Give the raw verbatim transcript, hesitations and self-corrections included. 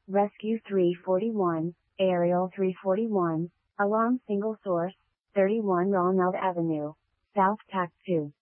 Rescue three forty-one, Aerial three forty-one, Alarm Single Source, thirty-one Ronald Avenue, South Tac two.